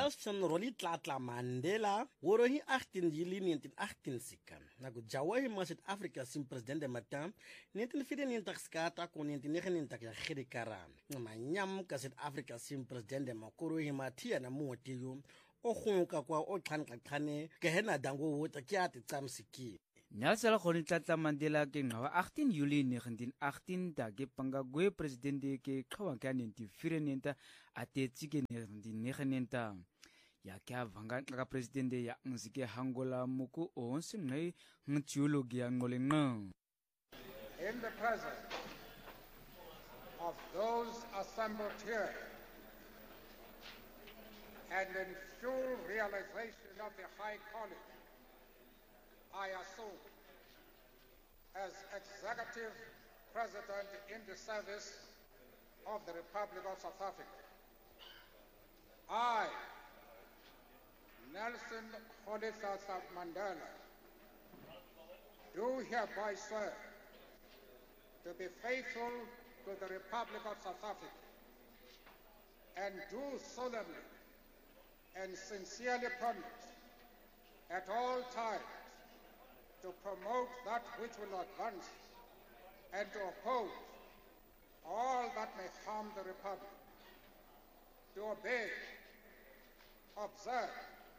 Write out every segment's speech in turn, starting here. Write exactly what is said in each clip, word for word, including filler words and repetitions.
Nelson Rolihlahla Mandela worohi achttien juli negentien achtenzeventig nagu jawahi ma South Africa sim president de mata negentien vierennegentig skata kon negentien negenennegentig ya gedekara manyam ka South Africa sim president de makorohi ma tia na motiyo o gonka kwa o tlhanqaqhane ke hena dango wota kya tsamsiki Nelson Rolihlahla Mandela ke ngawa achttien juli negentien achttien da ke pangagwe president ke qawa ka negentien vierennegentig atetsi ke negentien negenennegentig ya kya vanga ka president ya ngzike hangola muku onse ngai ngtiologi ya ngolenga. In the presence of those assembled here and in full realization of the high calling I assume as Executive President in the service of the Republic of South Africa, I, Nelson Rolihlahla Mandela, do hereby swear to be faithful to the Republic of South Africa and do solemnly and sincerely promise at all times to promote that which will advance and to oppose all that may harm the Republic, to obey, observe,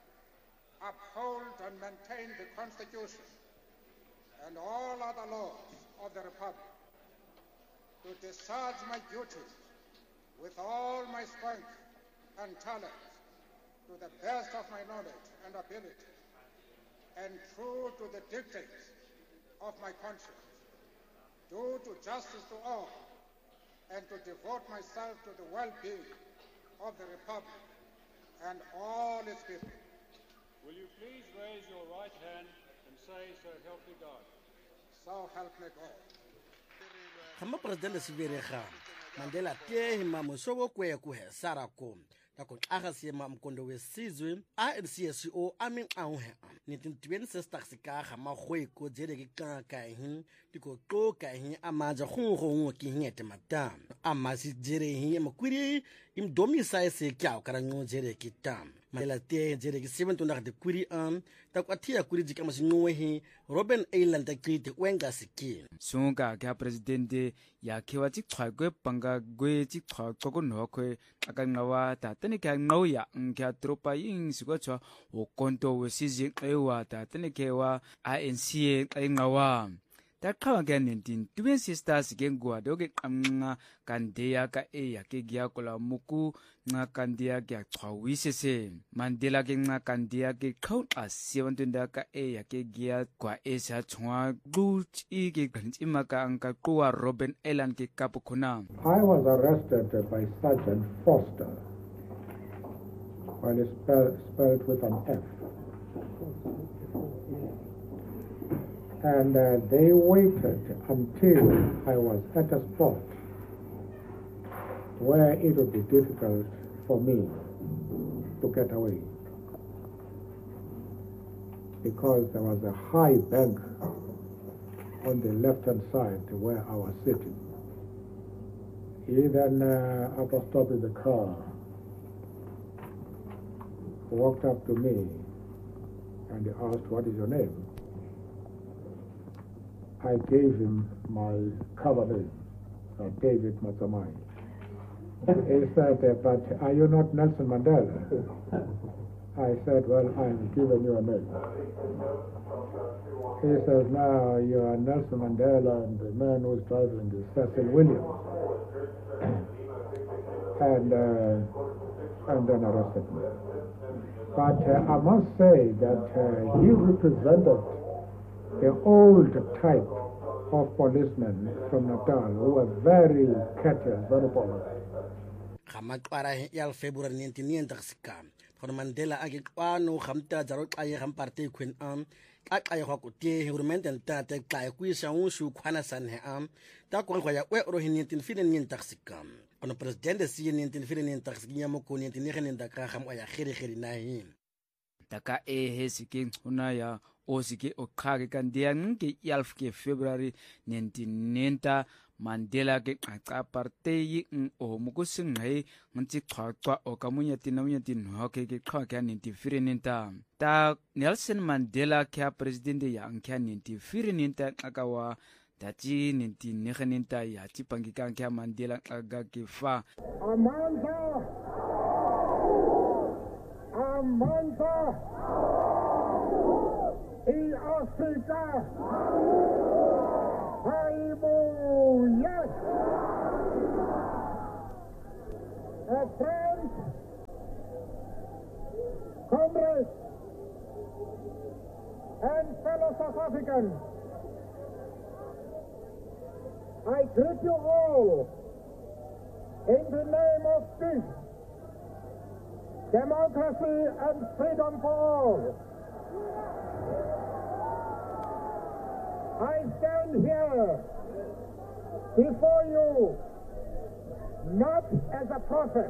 uphold and maintain the Constitution and all other laws of the Republic, to discharge my duties with all my strength and talent to the best of my knowledge and ability, and true to the dictates of my conscience, do to justice to all, and to devote myself to the well-being of the Republic and all its people. Will you please raise your right hand and say, so help me God? So help me God. Khama president siberega Mandela te hima musobo kwe ku hesarako tako agasi ma mkondo wesizwe A N C S O amin auhe negentien tweeënzestig sika khama khwe ko jere ke ka ka hin tiko to ka hin amaja khungo ki hingete mata amasi jere hin makwiri im domisa se kya kara ngo jere kitam Mandela te jere ke seventy de kwiri am tako atia kwiri jika masinwe hi Robben Island takite wenga siki sunga ka president ya kewa ti chagwe panga gwe ti chagwe no kwe akangawa ta tene ka ngawya ngya tropa yin sigotwa o konto wesizi ewa ta tene kewa I N C A ngawa ta kawa ga nineteen twin sisters ke ngwa doge kamnga kandeya ka e ya ke gya kola muku nga kandeya ke chawise Mandela ke nga kandeya ke khau a seventy ka e ya ke gya kwa e sa chwa gut i ke ganti maka anka kwa Robben Island ke kapukuna. I was arrested by Sergeant Foster, well it's spelled, spelled with an F. And uh, they waited until I was at a spot where it would be difficult for me to get away, because there was a high bank on the left-hand side where I was sitting. He then, uh, after stopping the car, walked up to me and he asked, "What is your name?" I gave him my cover name, uh, David Matsamai. He said, "But are you not Nelson Mandela?" I said, "Well, I'm giving you a name." He says, "Now you are Nelson Mandela, and the man who's driving is Cecil Williams." and uh, and then arrested me. But uh, I must say that uh, he represented the old type of policemen from Natal who were very courteous, very polite. Khamaqara ya February nineteen ninety-six for Mandela age kwano khamta jaro qaye kham party queen am ka qaye go kote government and tate qaye ku isa unshu khwana san he am ta ko ya we ro nineteen ninety-six ono president si nineteen ninety-six nyamo ko nineteen ninety-six kham ya khiri khiri nahi taka e hesike una ya o se ke o qhake kandia nke twelve ke February nineteen ninety Mandela ke qaqa partei ng o mukusinghe ngti qhaqwa o kamunyati na munyati no ke ke qhaka ninety-three ninta ta Nelson Mandela ke president ya nkya ninety-three ninta akawa dati ninety-nine ninta ya tipangika ke Mandela aga ke fa Amandla Amandla in Africa. Yes. A friend, comrades, and fellow South Africans, I greet you all in the name of peace, democracy, and freedom for all. I stand here before you not as a prophet,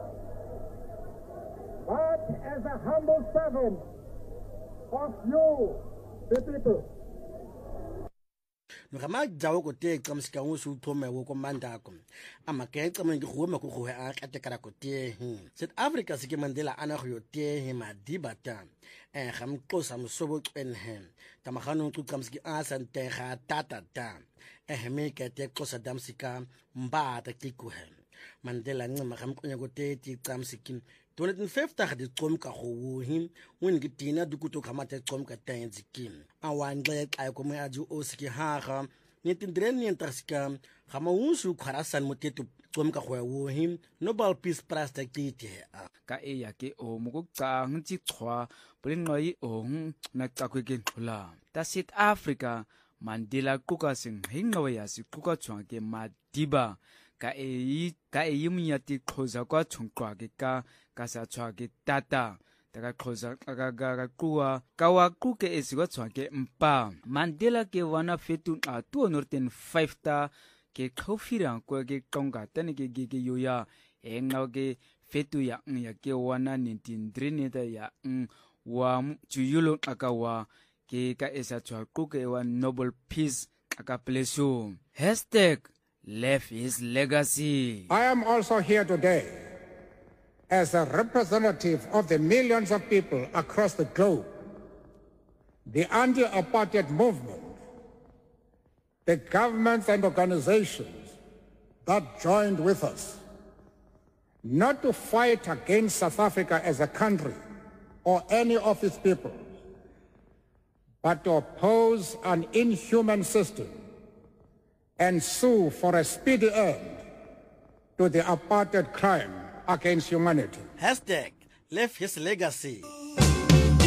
but as a humble servant of you, the people. Ngama jawo ko te kamsika ngusu thome wo ko mandako ama ke tsameng go me go go a katekara ko te South Africa se ke Mandela ana go yo te he madibata eh gam qosa msobo qenhe tamagano ku kamsiki a sante ga tata ta eh me ke te qosa damsika mba ta tikuhe Mandela ncema gam qonya ko te ti kamsiki twenty fifty ga di qomka go wo him when ke tina dukuto khamata qomka tenzikin awanxe xa ko me aju osiki haga nitindreni entasika gama unsu kharasan motetu qomka go wo him Nobel Peace Prize ta kite ka e ya ke o mukukang tsi chwa pulingoi o na tsakwe ke khula ta South Africa Mandela kuka sing hingawe ya si kuka chwa ke madiba ka e ka e yimyati khoza kwa chungkwa ke ka ka sa chwa ke tata taka khoza ka ga kuwa ka wa ku ke esigwa chwa ke mpa Mandela ke wana fetu a two hundred five ta ke khofira ko ke tonga tane ke ge ke yoya e ngaw ke fetu ya ya ke wana nineteen ninety ya wa chuyulo akawa ke ka esa chwa ku ke wa Nobel Peace aka plesu hashtag left his legacy. I am also here today as a representative of the millions of people across the globe, the anti-apartheid movement, the governments and organizations that joined with us, not to fight against South Africa as a country or any of its people, but to oppose an inhuman system and sue for a speedy end to the apartheid crime against humanity. Hashtag left his legacy.